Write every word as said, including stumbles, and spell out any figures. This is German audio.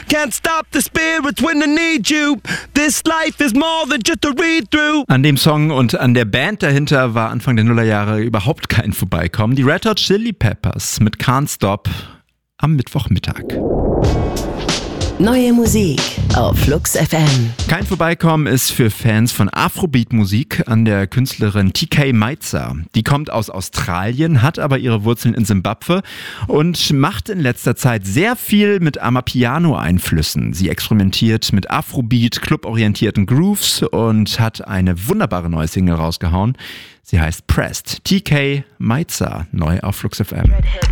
Can't stop the spirits when they need you. This life is more than just a read-through. An dem Song und an der Band dahinter war Anfang der Nullerjahre überhaupt kein Vorbeikommen. Die Red Hot Chili Peppers mit Can't Stop am Mittwochmittag. Neue Musik auf Flux F M. Kein Vorbeikommen ist für Fans von Afrobeat-Musik an der Künstlerin T K Maitza. Die kommt aus Australien, hat aber ihre Wurzeln in Simbabwe und macht in letzter Zeit sehr viel mit Amapiano-Einflüssen. Sie experimentiert mit Afrobeat, cluborientierten Grooves und hat eine wunderbare neue Single rausgehauen. Sie heißt Pressed. T K Maitza, neu auf Flux F M.